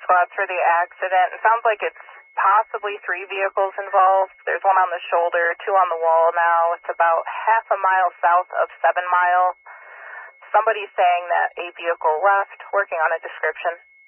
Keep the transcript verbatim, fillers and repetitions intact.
spots for the accident. It sounds like it's possibly three vehicles involved. There's one on the shoulder, two on the wall now. It's about half a mile south of Seven Mile. Somebody's saying that a vehicle left, working on a description.